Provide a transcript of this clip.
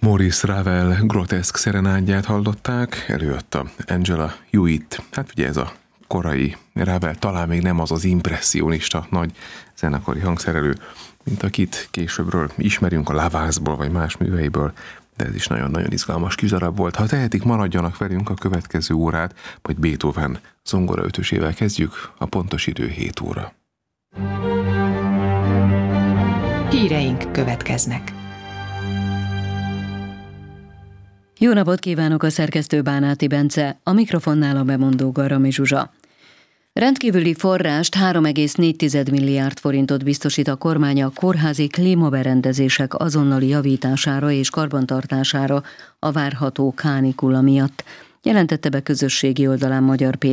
Maurice Ravel groteszk szerenádját hallották, előadta Angela Hewitt. Hát ugye ez a korai Ravel talán még nem az az impresszionista nagy zenekari hangszerelő, mint akit későbbről ismerünk a Lavászból vagy más műveiből, de ez is nagyon-nagyon izgalmas kis darab volt. Ha tehetik, maradjanak velünk a következő órát, majd Beethoven zongoraötösével kezdjük, a pontos idő 7 óra. Híreink következnek. Jó napot kívánok, a szerkesztő Bánáti Bence, a mikrofonnál a bemondó Garami Zsuzsa. Rendkívüli forrást 3,4 milliárd forintot biztosít a kormány a kórházi klímaberendezések azonnali javítására és karbantartására a várható kánikula miatt, jelentette be közösségi oldalán Magyar Péter.